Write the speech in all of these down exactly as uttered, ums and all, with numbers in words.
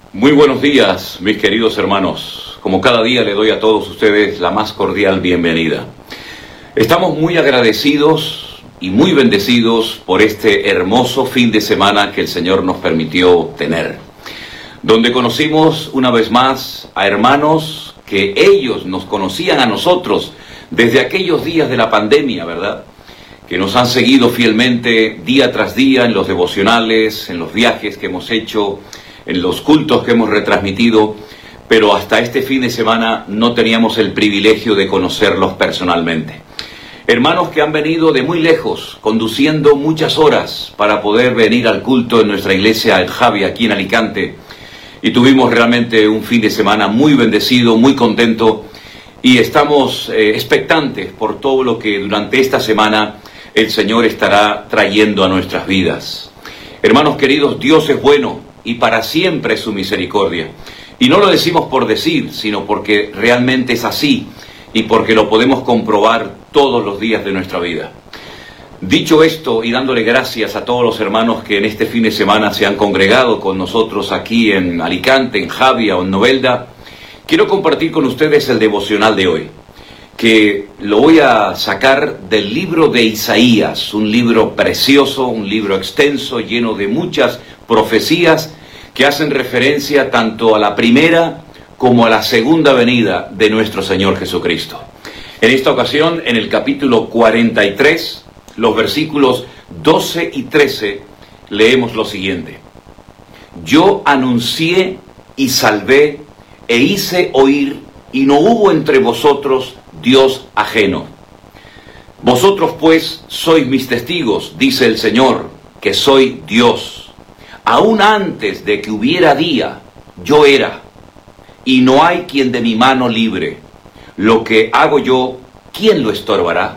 Muy buenos días, mis queridos hermanos. Como cada día le doy a todos ustedes la más cordial bienvenida. Estamos muy agradecidos y muy bendecidos por este hermoso fin de semana que el Señor nos permitió tener, donde conocimos una vez más a hermanos que ellos nos conocían a nosotros desde aquellos días de la pandemia, ¿verdad? Que nos han seguido fielmente día tras día en los devocionales, en los viajes que hemos hecho, en los cultos que hemos retransmitido, pero hasta este fin de semana no teníamos el privilegio de conocerlos personalmente. Hermanos que han venido de muy lejos, conduciendo muchas horas para poder venir al culto en nuestra iglesia El Javi, aquí en Alicante, y tuvimos realmente un fin de semana muy bendecido, muy contento, y estamos eh, expectantes por todo lo que durante esta semana el Señor estará trayendo a nuestras vidas. Hermanos queridos, Dios es bueno, y para siempre es su misericordia. Y no lo decimos por decir, sino porque realmente es así, y porque lo podemos comprobar todos los días de nuestra vida. Dicho esto, y dándole gracias a todos los hermanos que en este fin de semana se han congregado con nosotros aquí en Alicante, en Javia o en Novelda, quiero compartir con ustedes el devocional de hoy, que lo voy a sacar del libro de Isaías, un libro precioso, un libro extenso, lleno de muchas profecías que hacen referencia tanto a la primera como a la segunda venida de nuestro Señor Jesucristo. En esta ocasión, en el capítulo cuarenta y tres, los versículos doce y trece, leemos lo siguiente: Yo anuncié y salvé e hice oír, y no hubo entre vosotros Dios ajeno. Vosotros pues sois mis testigos, dice el Señor, que soy Dios. Aún antes de que hubiera día, yo era, y no hay quien de mi mano libre. Lo que hago yo, ¿quién lo estorbará?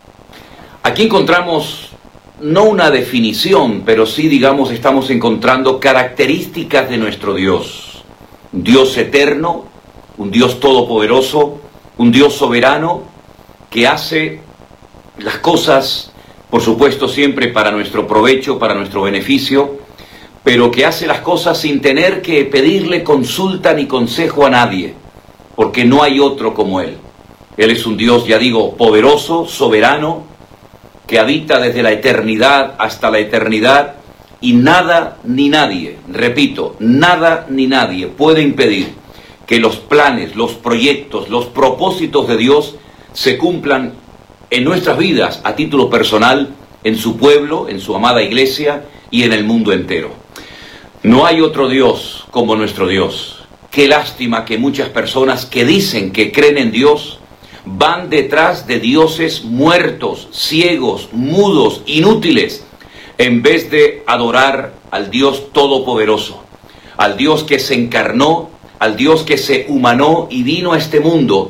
Aquí encontramos no una definición, pero sí, digamos, estamos encontrando características de nuestro Dios. Un Dios eterno, un Dios todopoderoso, un Dios soberano que hace las cosas, por supuesto, siempre para nuestro provecho, para nuestro beneficio, pero que hace las cosas sin tener que pedirle consulta ni consejo a nadie, porque no hay otro como Él. Él es un Dios, ya digo, poderoso, soberano, que habita desde la eternidad hasta la eternidad, y nada ni nadie, repito, nada ni nadie puede impedir que los planes, los proyectos, los propósitos de Dios se cumplan en nuestras vidas a título personal, en su pueblo, en su amada iglesia y en el mundo entero. No hay otro Dios como nuestro Dios. Qué lástima que muchas personas que dicen que creen en Dios van detrás de dioses muertos, ciegos, mudos, inútiles, en vez de adorar al Dios todopoderoso, al Dios que se encarnó, al Dios que se humanó y vino a este mundo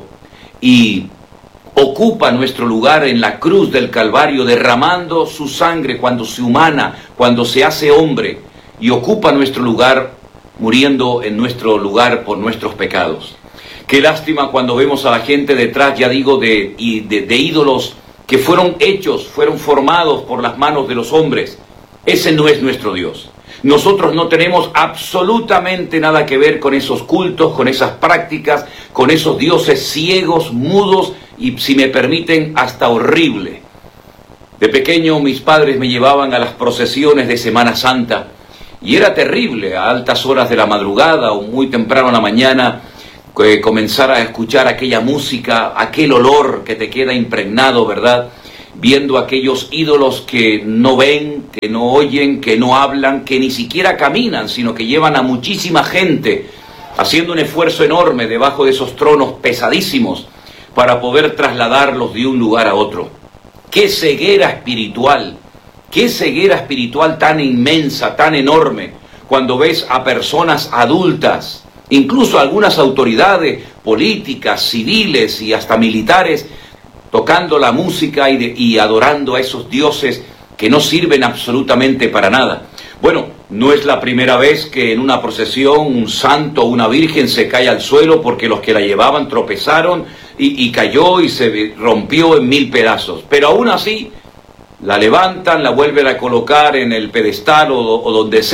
y ocupa nuestro lugar en la cruz del Calvario, derramando su sangre cuando se humana, cuando se hace hombre, y ocupa nuestro lugar, muriendo en nuestro lugar por nuestros pecados. Qué lástima cuando vemos a la gente detrás, ya digo, de, de, de ídolos que fueron hechos, fueron formados por las manos de los hombres. Ese no es nuestro Dios. Nosotros no tenemos absolutamente nada que ver con esos cultos, con esas prácticas, con esos dioses ciegos, mudos y, si me permiten, hasta horrible. De pequeño mis padres me llevaban a las procesiones de Semana Santa y era terrible a altas horas de la madrugada o muy temprano en la mañana eh, comenzar a escuchar aquella música, aquel olor que te queda impregnado, ¿verdad? Viendo aquellos ídolos que no ven, que no oyen, que no hablan, que ni siquiera caminan, sino que llevan a muchísima gente haciendo un esfuerzo enorme debajo de esos tronos pesadísimos para poder trasladarlos de un lugar a otro. ¡Qué ceguera espiritual! ¡Qué ceguera espiritual tan inmensa, tan enorme! Cuando ves a personas adultas, incluso algunas autoridades políticas, civiles y hasta militares, tocando la música y, de, y adorando a esos dioses que no sirven absolutamente para nada. Bueno, no es la primera vez que en una procesión un santo o una virgen se cae al suelo porque los que la llevaban tropezaron y, y cayó y se rompió en mil pedazos. Pero aún así la levantan, la vuelven a colocar en el pedestal o, o donde sea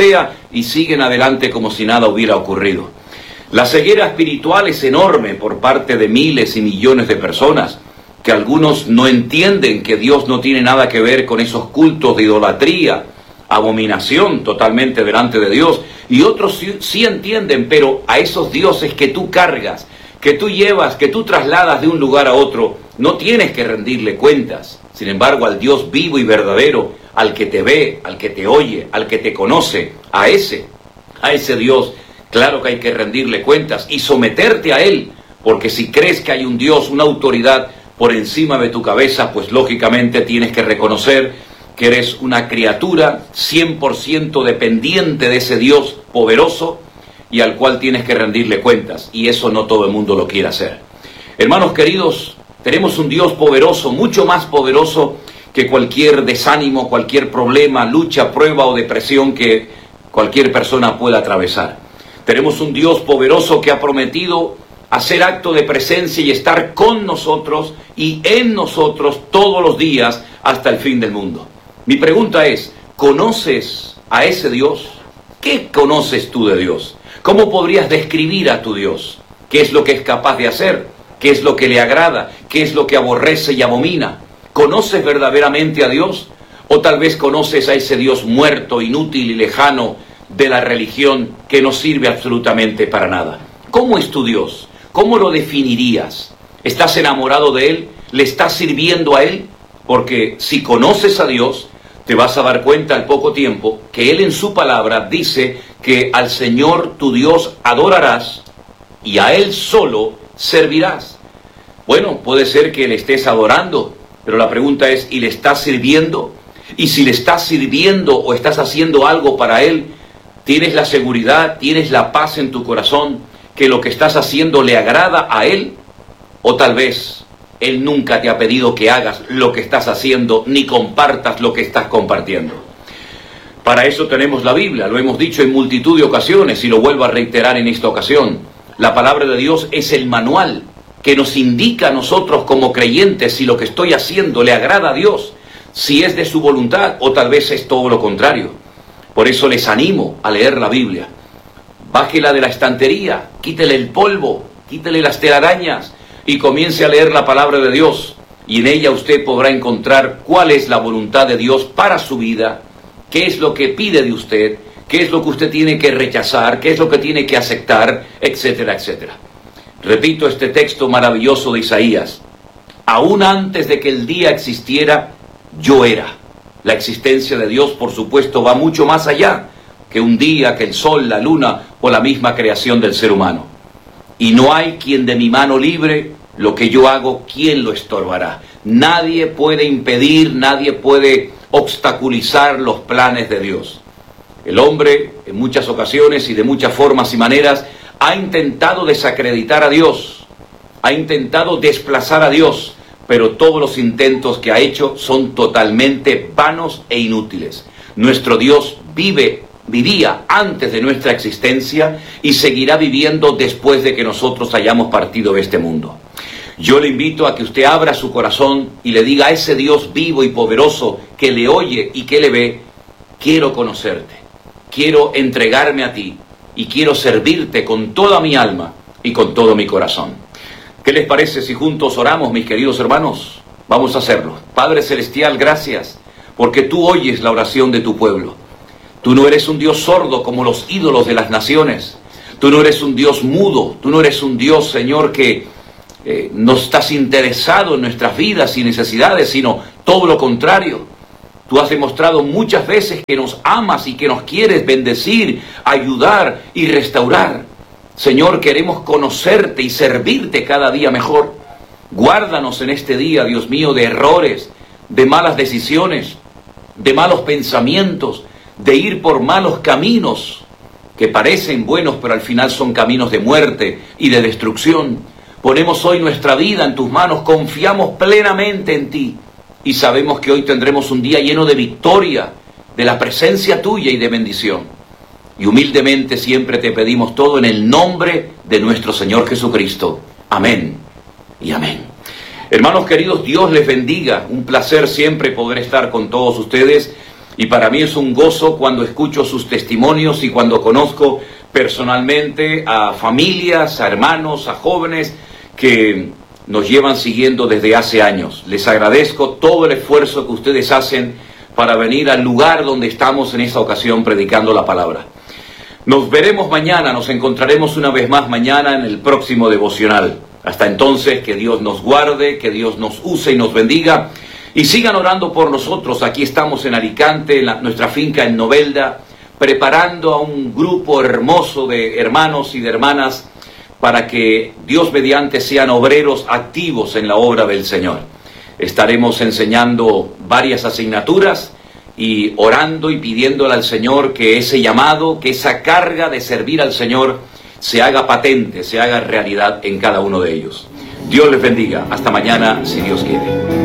y siguen adelante como si nada hubiera ocurrido. La ceguera espiritual es enorme por parte de miles y millones de personas, que algunos no entienden que Dios no tiene nada que ver con esos cultos de idolatría, abominación totalmente delante de Dios, y otros sí, sí entienden, pero a esos dioses que tú cargas, que tú llevas, que tú trasladas de un lugar a otro, no tienes que rendirle cuentas. Sin embargo, al Dios vivo y verdadero, al que te ve, al que te oye, al que te conoce, a ese, a ese Dios, claro que hay que rendirle cuentas y someterte a Él, porque si crees que hay un Dios, una autoridad por encima de tu cabeza, pues lógicamente tienes que reconocer que eres una criatura cien por ciento dependiente de ese Dios poderoso y al cual tienes que rendirle cuentas, y eso no todo el mundo lo quiere hacer. Hermanos queridos, tenemos un Dios poderoso, mucho más poderoso que cualquier desánimo, cualquier problema, lucha, prueba o depresión que cualquier persona pueda atravesar. Tenemos un Dios poderoso que ha prometido hacer acto de presencia y estar con nosotros y en nosotros todos los días hasta el fin del mundo. Mi pregunta es, ¿conoces a ese Dios? ¿Qué conoces tú de Dios? ¿Cómo podrías describir a tu Dios? ¿Qué es lo que es capaz de hacer? ¿Qué es lo que le agrada? ¿Qué es lo que aborrece y abomina? ¿Conoces verdaderamente a Dios? ¿O tal vez conoces a ese Dios muerto, inútil y lejano de la religión que no sirve absolutamente para nada? ¿Cómo es tu Dios? ¿Cómo lo definirías? ¿Estás enamorado de Él? ¿Le estás sirviendo a Él? Porque si conoces a Dios, te vas a dar cuenta al poco tiempo que Él en su palabra dice que al Señor tu Dios adorarás y a Él solo servirás. Bueno, puede ser que le estés adorando, pero la pregunta es, ¿y le estás sirviendo? Y si le estás sirviendo o estás haciendo algo para Él, ¿tienes la seguridad, tienes la paz en tu corazón que lo que estás haciendo le agrada a Él? O tal vez Él nunca te ha pedido que hagas lo que estás haciendo, ni compartas lo que estás compartiendo. Para eso tenemos la Biblia, lo hemos dicho en multitud de ocasiones y lo vuelvo a reiterar en esta ocasión. La palabra de Dios es el manual que nos indica a nosotros como creyentes si lo que estoy haciendo le agrada a Dios, si es de su voluntad o tal vez es todo lo contrario. Por eso les animo a leer la Biblia. Bájela de la estantería, quítele el polvo, quítele las telarañas y comience a leer la palabra de Dios. Y en ella usted podrá encontrar cuál es la voluntad de Dios para su vida, qué es lo que pide de usted, qué es lo que usted tiene que rechazar, qué es lo que tiene que aceptar, etcétera, etcétera. Repito este texto maravilloso de Isaías. Aún antes de que el día existiera, yo era. La existencia de Dios, por supuesto, va mucho más allá que un día, que el sol, la luna o la misma creación del ser humano. Y no hay quien de mi mano libre lo que yo hago, ¿quién lo estorbará? Nadie puede impedir, nadie puede obstaculizar los planes de Dios. El hombre, en muchas ocasiones y de muchas formas y maneras, ha intentado desacreditar a Dios, ha intentado desplazar a Dios, pero todos los intentos que ha hecho son totalmente vanos e inútiles. Nuestro Dios vive, vivía antes de nuestra existencia y seguirá viviendo después de que nosotros hayamos partido de este mundo. Yo le invito a que usted abra su corazón y le diga a ese Dios vivo y poderoso que le oye y que le ve, quiero conocerte, quiero entregarme a ti y quiero servirte con toda mi alma y con todo mi corazón. ¿Qué les parece si juntos oramos, mis queridos hermanos? Vamos a hacerlo. Padre Celestial, gracias, porque tú oyes la oración de tu pueblo. Tú no eres un Dios sordo como los ídolos de las naciones. Tú no eres un Dios mudo. Tú no eres un Dios, Señor, que eh, no estás interesado en nuestras vidas y necesidades, sino todo lo contrario. Tú has demostrado muchas veces que nos amas y que nos quieres bendecir, ayudar y restaurar. Señor, queremos conocerte y servirte cada día mejor. Guárdanos en este día, Dios mío, de errores, de malas decisiones, de malos pensamientos, de ir por malos caminos que parecen buenos, pero al final son caminos de muerte y de destrucción. Ponemos hoy nuestra vida en tus manos, confiamos plenamente en ti y sabemos que hoy tendremos un día lleno de victoria, de la presencia tuya y de bendición. Y humildemente siempre te pedimos todo en el nombre de nuestro Señor Jesucristo. Amén y amén. Hermanos queridos, Dios les bendiga. Un placer siempre poder estar con todos ustedes. Y para mí es un gozo cuando escucho sus testimonios y cuando conozco personalmente a familias, a hermanos, a jóvenes que nos llevan siguiendo desde hace años. Les agradezco todo el esfuerzo que ustedes hacen para venir al lugar donde estamos en esta ocasión predicando la palabra. Nos veremos mañana, nos encontraremos una vez más mañana en el próximo devocional. Hasta entonces, que Dios nos guarde, que Dios nos use y nos bendiga. Y sigan orando por nosotros. Aquí estamos en Alicante, en la, nuestra finca en Novelda, preparando a un grupo hermoso de hermanos y de hermanas para que Dios mediante sean obreros activos en la obra del Señor. Estaremos enseñando varias asignaturas y orando y pidiéndole al Señor que ese llamado, que esa carga de servir al Señor se haga patente, se haga realidad en cada uno de ellos. Dios les bendiga. Hasta mañana, si Dios quiere.